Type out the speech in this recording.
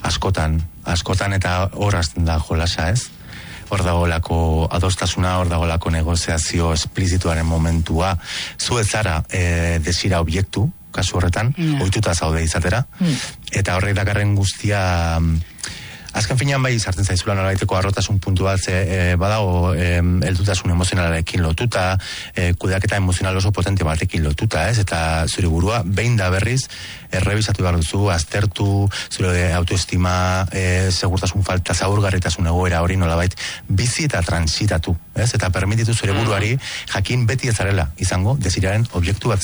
askotan eta hor hasten da jolasa, ez? Hor dagolako adostasuna, hor dagolako negoziazio esplizituaren momentua, zu ez zara desira obiektu, kasu horretan, ohituta zaude izatera, eta horrek dakarren guztia, azken finean bai sartzen zaizula nolabaiteko arrotasun puntu bat, badago heldutasun emozionalarekin lotuta, kudeaketa emozional oso potente batekin lotuta, ez? Eta zure burua behin da berriz errebisatu behar duzu, aztertu, zure autoestima, segurtasun falta, zaurgarritasun egoera hori nolabait bizi eta transitatu, ez? Eta permititu zure buruari jakin beti ez zarela izango desiraren objektu bat